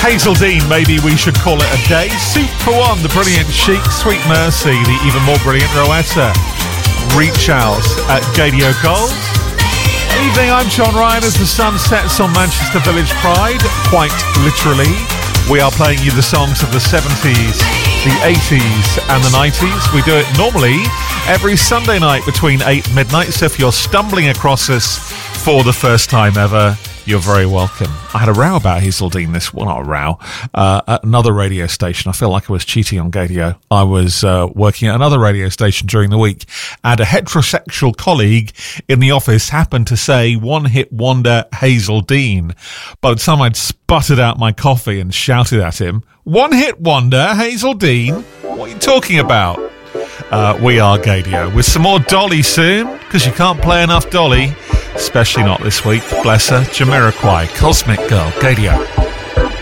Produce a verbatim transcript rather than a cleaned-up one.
Hazeldine, maybe we should call it a day. Soup for One, the brilliant Chic, Sweet Mercy, the even more brilliant Rowetta. Reach Out at Gadio Gold. Evening, I'm John Ryan as the sun sets on Manchester Village Pride. Quite literally, we are playing you the songs of the seventies, the eighties and the nineties. We do it normally every Sunday night between eight and midnight, so if you're stumbling across us for the first time ever, you're very welcome. I had a row about Hazeldine this, well, not a row, uh, at another radio station. I feel like I was cheating on Gadio. I was uh, working at another radio station during the week, and a heterosexual colleague in the office happened to say one-hit wonder Hazeldine. By the time I'd sputtered out my coffee and shouted at him, one-hit wonder Hazeldine? What are you talking about? Uh, we are Gadio, with some more Dolly soon, because you can't play enough Dolly. Especially not this week, bless her. Jamiroquai, Cosmic Girl, Gadio.